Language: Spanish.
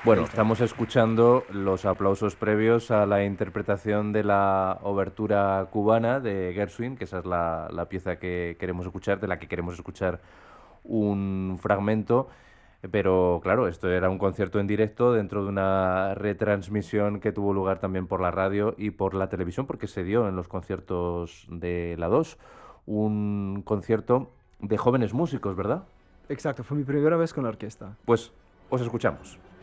Bueno, Ahí está. estamos escuchando los aplausos previos a la interpretación de la obertura cubana de Gershwin, que esa es la pieza que queremos escuchar, de la que queremos escuchar un fragmento. Pero claro, esto era un concierto en directo dentro de una retransmisión que tuvo lugar también por la radio y por la televisión, porque se dio en los conciertos de la 2, un concierto de jóvenes músicos, ¿verdad? Exacto, fue mi primera vez con la orquesta. Pues os escuchamos.